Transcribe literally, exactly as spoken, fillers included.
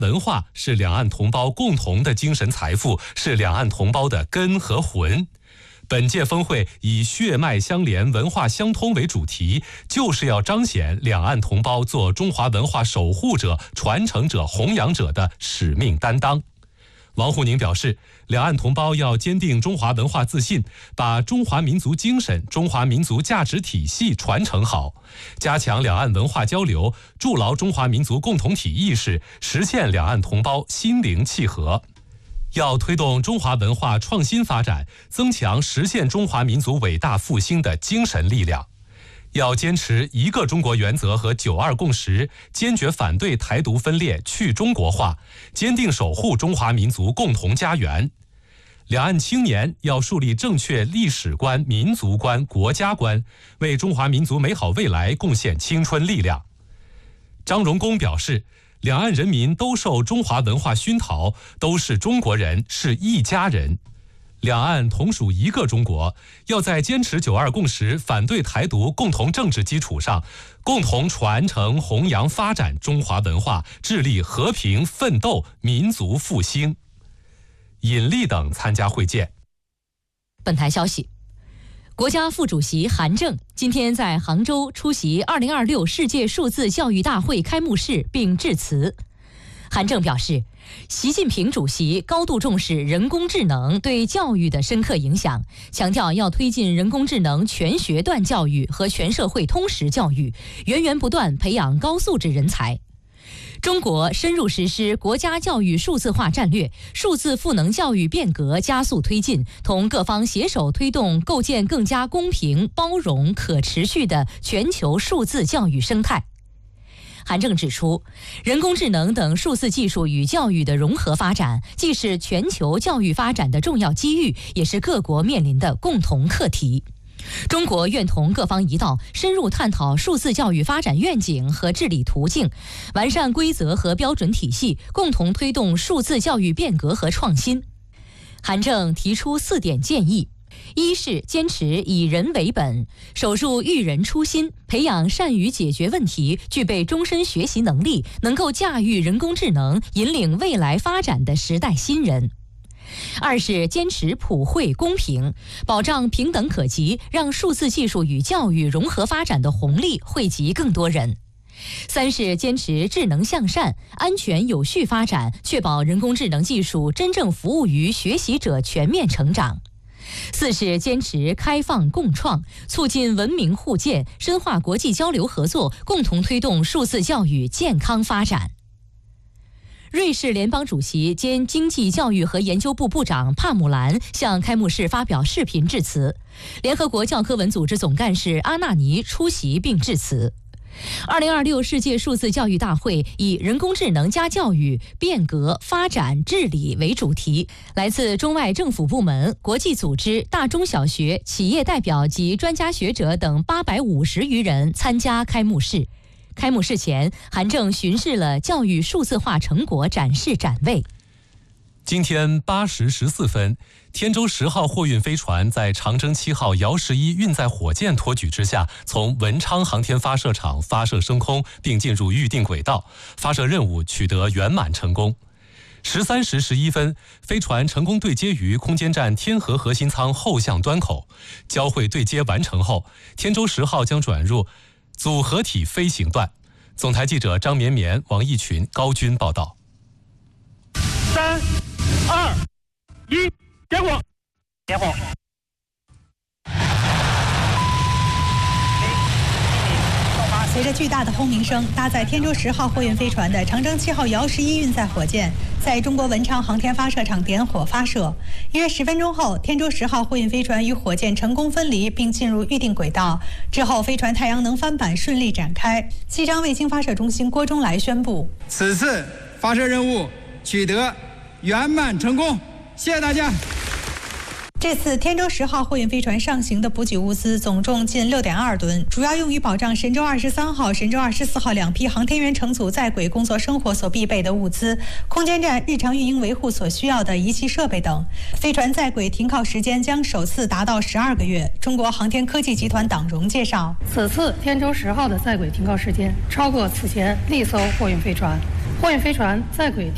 文化是两岸同胞共同的精神财富，是两岸同胞的根和魂。本届峰会以血脉相连、文化相通为主题，就是要彰显两岸同胞做中华文化守护者、传承者、弘扬者的使命担当。王沪宁表示，两岸同胞要坚定中华文化自信，把中华民族精神、中华民族价值体系传承好，加强两岸文化交流，筑牢中华民族共同体意识，实现两岸同胞心灵契合。要推动中华文化创新发展，增强实现中华民族伟大复兴的精神力量。要坚持一个中国原则和九二共识，坚决反对台独分裂、去中国化，坚定守护中华民族共同家园。两岸青年要树立正确历史观、民族观、国家观，为中华民族美好未来贡献青春力量。张荣恭表示，两岸人民都受中华文化熏陶，都是中国人，是一家人。两岸同属一个中国，要在坚持九二共识、反对台独共同政治基础上，共同传承、弘扬、发展中华文化，致力和平奋斗、民族复兴。尹力等参加会见。 本台消息，国家副主席韩正今天在杭州出席二零二六世界数字教育大会开幕式并致辞。韩正表示，习近平主席高度重视人工智能对教育的深刻影响，强调要推进人工智能全学段教育和全社会通识教育，源源不断培养高素质人才。中国深入实施国家教育数字化战略，数字赋能教育变革加速推进，同各方携手推动构建更加公平、包容、可持续的全球数字教育生态。韩正指出，人工智能等数字技术与教育的融合发展，既是全球教育发展的重要机遇，也是各国面临的共同课题。中国愿同各方一道，深入探讨数字教育发展愿景和治理途径，完善规则和标准体系，共同推动数字教育变革和创新。韩正提出四点建议：一是坚持以人为本，守住育人初心，培养善于解决问题、具备终身学习能力、能够驾驭人工智能、引领未来发展的时代新人。二是坚持普惠公平，保障平等可及，让数字技术与教育融合发展的红利惠及更多人。三是坚持智能向善、安全有序发展，确保人工智能技术真正服务于学习者全面成长。四是坚持开放共创，促进文明互鉴，深化国际交流合作，共同推动数字教育健康发展。瑞士联邦主席兼经济教育和研究部部长帕姆兰向开幕式发表视频致辞，联合国教科文组织总干事阿纳尼出席并致辞。二零二六世界数字教育大会以人工智能加教育变革发展治理为主题，来自中外政府部门、国际组织、大中小学、企业代表及专家学者等八百五十余人参加开幕式。开幕式前，韩正巡视了教育数字化成果展示展位。 今天八时十四分，天舟十号货运飞船在长征七号遥十一运载火箭托举之下，从文昌航天发射场发射升空，并进入预定轨道，发射任务取得圆满成功。十三时十一分，飞船成功对接于空间站天河核心舱后向端口，交会对接完成后，天舟十号将转入组合体飞行段。总台记者张绵绵、王毅群、高军报道。 三、二、一，点火！点火！ 随着巨大的轰鸣声，搭载天舟十号货运飞船的长征七号遥十一运载火箭在中国文昌航天发射场点火发射。约十分钟后，天舟十号货运飞船与火箭成功分离，并进入预定轨道。之后，飞船太阳能帆板顺利展开。西昌卫星发射中心郭忠来宣布， 此次发射任务取得圆满成功，谢谢大家。 这次天舟十号货运飞船上行的补给物资总重近六点二吨，主要用于保障神舟二十三号、神舟二十四号两批航天员乘组在轨工作生活所必备的物资，空间站日常运营维护所需要的仪器设备等。飞船在轨停靠时间将首次达到十二个月。中国航天科技集团党荣介绍， 此次天舟十号的在轨停靠时间超过此前历艘货运飞船，货运飞船在轨